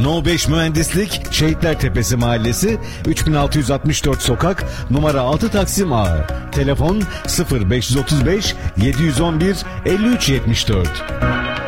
No 5 Mühendislik, Şehitler Tepesi Mahallesi, 3664 Sokak, numara 6 Taksim A. Telefon 0535 711 5374.